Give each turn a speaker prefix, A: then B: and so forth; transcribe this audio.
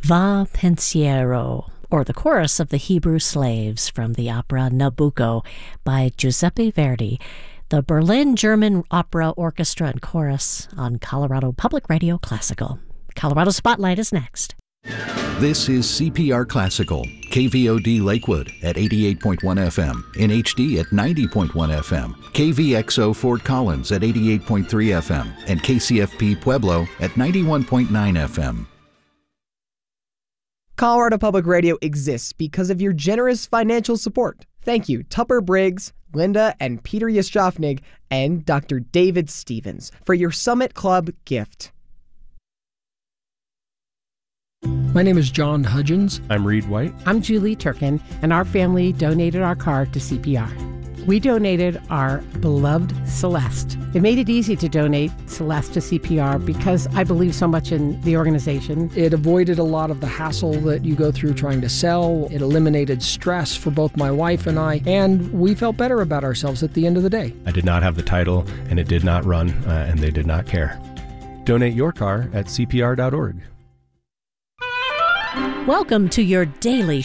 A: Va Pensiero, or the chorus of the Hebrew slaves from the opera Nabucco by Giuseppe Verdi, the Berlin German Opera Orchestra and Chorus on Colorado Public Radio Classical. Colorado Spotlight is next.
B: This is CPR Classical, KVOD Lakewood at 88.1 FM, in HD at 90.1 FM, KVXO Fort Collins at 88.3 FM, and KCFP Pueblo at 91.9 FM.
C: Colorado Public Radio exists because of your generous financial support. Thank you, Tupper Briggs, Linda and Peter Yashovnig, and Dr. David Stevens for your Summit Club gift.
D: My name is John Hudgens.
E: I'm Reed White.
F: I'm Julie Turkin, and our family donated our car to CPR. We donated our beloved Celeste. It made it easy to donate Celeste to CPR because I believe so much in the organization.
D: It avoided a lot of the hassle that you go through trying to sell. It eliminated stress for both my wife and I, and we felt better about ourselves at the end of the day.
E: I did not have the title, and it did not run, and they did not care. Donate your car at CPR.org.
A: Welcome to your daily